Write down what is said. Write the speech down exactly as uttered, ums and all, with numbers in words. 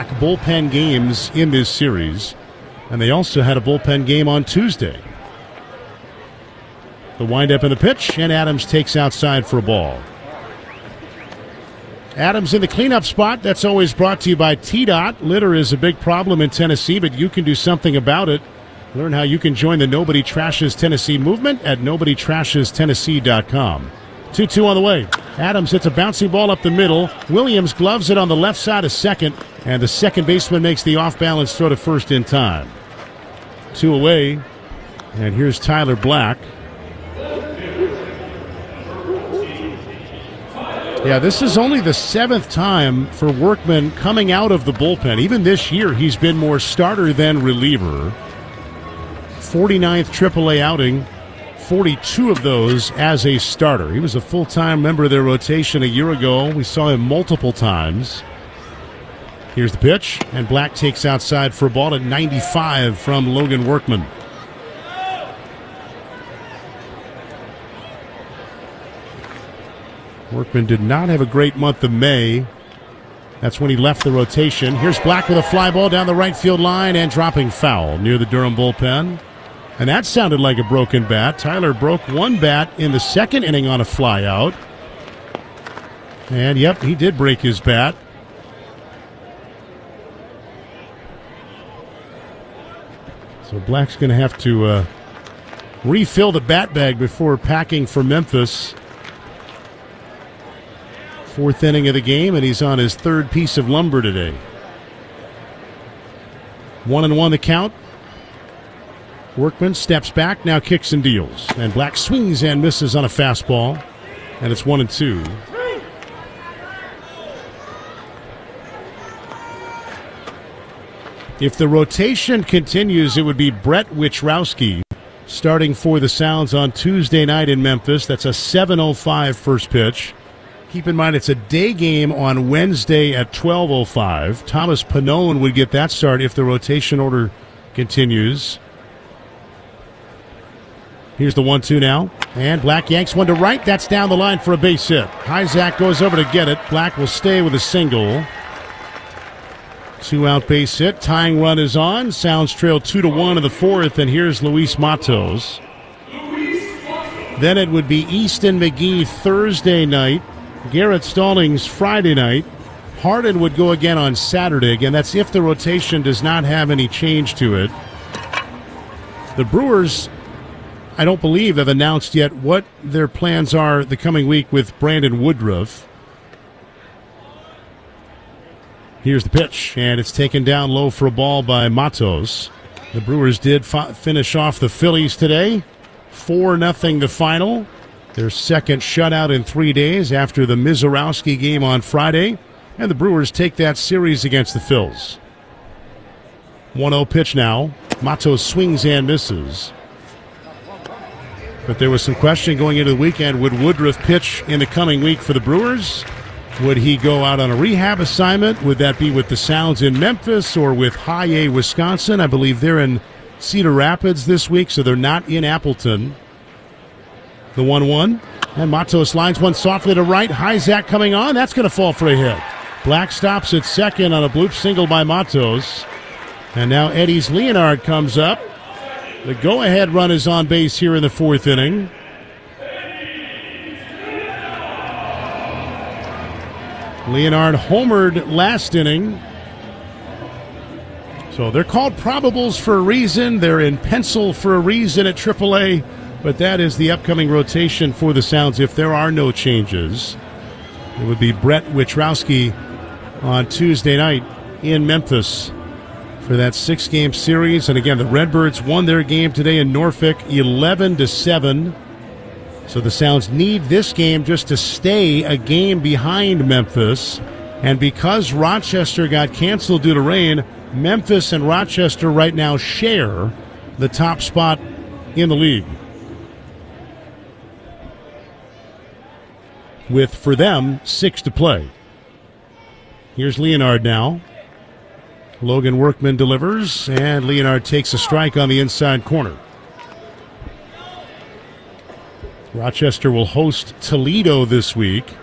back-to-back bullpen games in this series, and they also had a bullpen game on Tuesday. The windup and the pitch, and Adams takes outside for a ball. Adams in the cleanup spot. That's always brought to you by T DOT. Litter is a big problem in Tennessee, but you can do something about it. Learn how you can join the Nobody Trashes Tennessee movement at nobody trashes tennessee dot com. two two on the way. Adams hits a bouncy ball up the middle. Williams gloves it on the left side of second, and the second baseman makes the off-balance throw to first in time. Two away, and here's Tyler Black. Yeah, this is only the seventh time for Workman coming out of the bullpen. Even this year, he's been more starter than reliever. forty-ninth triple A outing, forty-two of those as a starter. He was a full-time member of their rotation a year ago. We saw him multiple times. Here's the pitch, and Black takes outside for a ball at ninety-five from Logan Workman. Workman did not have a great month of May. That's when he left the rotation. Here's Black with a fly ball down the right field line and dropping foul near the Durham bullpen. And that sounded like a broken bat. Tyler broke one bat in the second inning on a fly out. And, yep, he did break his bat. So Black's going to have to uh, refill the bat bag before packing for Memphis. Fourth inning of the game, and he's on his third piece of lumber today. One and one the count. Workman steps back, now kicks and deals. And Black swings and misses on a fastball. And it's one and two. If the rotation continues, it would be Brett Wichrowski starting for the Sounds on Tuesday night in Memphis. That's a seven oh five first pitch. Keep in mind, it's a day game on Wednesday at twelve oh five. Thomas Pannone would get that start if the rotation order continues. Here's the one two now. And Black yanks one to right. That's down the line for a base hit. Hyzak goes over to get it. Black will stay with a single. Two-out base hit. Tying run is on. Sounds trail two to one in the fourth. And here's Luis Matos. Then it would be Easton McGee Thursday night. Garrett Stallings Friday night. Hardin would go again on Saturday. Again, that's if the rotation does not have any change to it. The Brewers, I don't believe, have announced yet what their plans are the coming week with Brandon Woodruff. Here's the pitch, and it's taken down low for a ball by Matos. The Brewers did fi- finish off the Phillies today. four nothing the final. Their second shutout in three days after the Mizorowski game on Friday. And the Brewers take that series against the Phils. one oh pitch now. Matos swings and misses. But there was some question going into the weekend. Would Woodruff pitch in the coming week for the Brewers? Would he go out on a rehab assignment? Would that be with the Sounds in Memphis or with High A, Wisconsin? I believe they're in Cedar Rapids this week, so they're not in Appleton. The one one. And Matos lines one softly to right. Hyzak coming on. That's going to fall for a hit. Black stops at second on a bloop single by Matos. And now Eddie's Leonard comes up. The go-ahead run is on base here in the fourth inning. Leonard homered last inning. So they're called probables for a reason. They're in pencil for a reason at triple A. But that is the upcoming rotation for the Sounds if there are no changes. It would be Brett Wichrowski on Tuesday night in Memphis for that six-game series. And again, the Redbirds won their game today in Norfolk eleven to seven. So the Sounds need this game just to stay a game behind Memphis. And because Rochester got canceled due to rain, Memphis and Rochester right now share the top spot in the league, with, for them, six to play. Here's Leonard now. Logan Workman delivers, and Leonard takes a strike on the inside corner. Rochester will host Toledo this week.